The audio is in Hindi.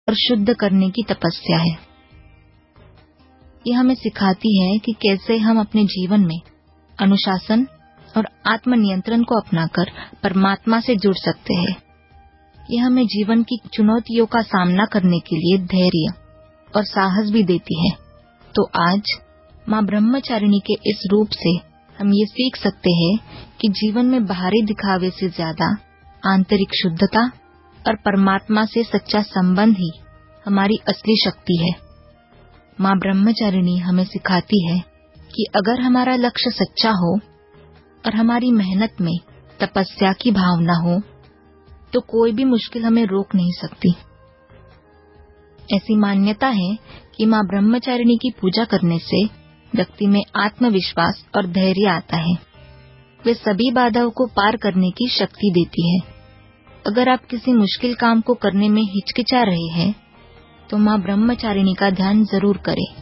और शुद्ध करने की तपस्या है। ये हमें सिखाती है कि कैसे हम अपने जीवन में अनुशासन और आत्मनियंत्रण को अपनाकर परमात्मा से जुड़ सकते हैं। ये हमें जीवन की चुनौतियों का सामना करने के लिए धैर्य और साहस भी देती है। तो आज माँ ब्रह्मचारिणी के इस रूप से हम ये सीख सकते हैं कि जीवन में बाहरी दिखावे से ज्यादा आंतरिक शुद्धता और परमात्मा से सच्चा संबंध ही हमारी असली शक्ति है। माँ ब्रह्मचारिणी हमें सिखाती है कि अगर हमारा लक्ष्य सच्चा हो और हमारी मेहनत में तपस्या की भावना हो तो कोई भी मुश्किल हमें रोक नहीं सकती। ऐसी मान्यता है कि माँ ब्रह्मचारिणी की पूजा करने से व्यक्ति में आत्मविश्वास और धैर्य आता है। वे सभी बाधाओं को पार करने की शक्ति देती है। अगर आप किसी मुश्किल काम को करने में हिचकिचा रहे हैं तो माँ ब्रह्मचारिणी का ध्यान जरूर करें।